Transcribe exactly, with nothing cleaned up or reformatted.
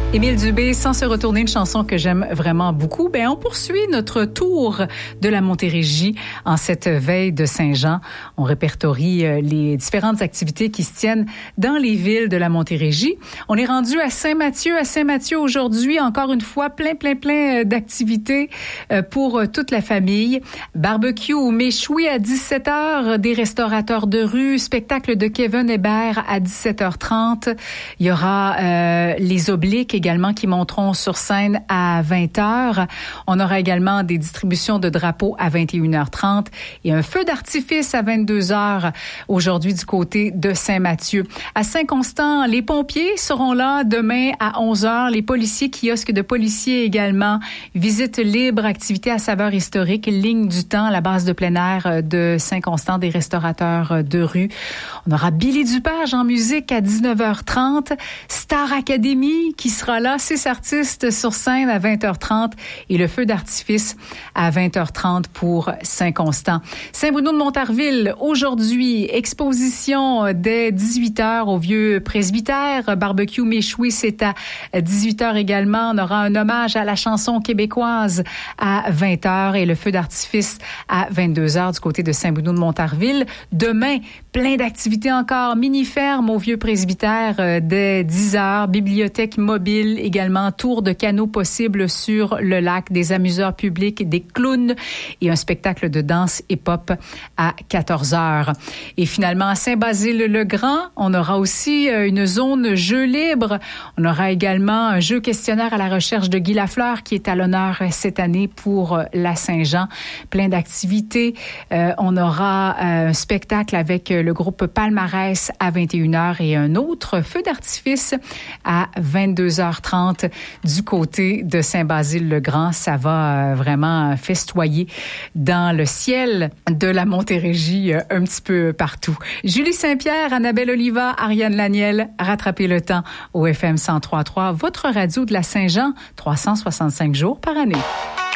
Émile Dubé, sans se retourner, une chanson que j'aime vraiment beaucoup. Ben, on poursuit notre tour de la Montérégie en cette veille de Saint-Jean. On répertorie les différentes activités qui se tiennent dans les villes de la Montérégie. On est rendu à Saint-Mathieu. À Saint-Mathieu aujourd'hui, encore une fois, plein, plein, plein d'activités pour toute la famille. Barbecue ou méchoui à dix-sept heures, des restaurateurs de rue, spectacle de Kevin Hébert à dix-sept heures trente. Il y aura euh, les obliques également qui monteront sur scène à vingt heures. On aura également des distributions de drapeaux à vingt et une heures trente et un feu d'artifice à vingt-deux heures aujourd'hui du côté de Saint-Mathieu. À Saint-Constant, les pompiers seront là demain à onze heures. Les policiers, kiosques de policiers également. Visite libre, activité à saveur historique, ligne du temps, la base de plein air de Saint-Constant, des restaurateurs de rue. On aura Billy Dupage en musique à dix-neuf heures trente. Star Academy qui sera là, six artistes sur scène à vingt heures trente et le feu d'artifice à vingt heures trente pour Saint-Constant. Saint-Bruno de Montarville, aujourd'hui, exposition dès dix-huit heures au vieux presbytère. Barbecue méchoui, c'est à dix-huit heures également. On aura un hommage à la chanson québécoise à vingt heures et le feu d'artifice à vingt-deux heures du côté de Saint-Bruno de Montarville. Demain, plein d'activités encore. Mini-ferme au vieux presbytère dès dix heures. Bibliothèque mobile également, tour de canot possible sur le lac, des amuseurs publics, des clowns et un spectacle de danse hip-hop à quatorze heures. Et finalement, à Saint-Basile-le-Grand, on aura aussi une zone jeu libre. On aura également un jeu questionnaire à la recherche de Guy Lafleur qui est à l'honneur cette année pour la Saint-Jean. Plein d'activités. Euh, on aura un spectacle avec le groupe Palmarès à vingt et une heures et un autre feu d'artifice à vingt-deux heures trente du côté de Saint-Basile-le-Grand. Ça va vraiment festoyer dans le ciel de la Montérégie un petit peu partout. Julie Saint-Pierre, Annabelle Oliva, Ariane Laniel, rattrapez le temps au F M cent trois point trois, votre radio de la Saint-Jean, trois cent soixante-cinq jours par année.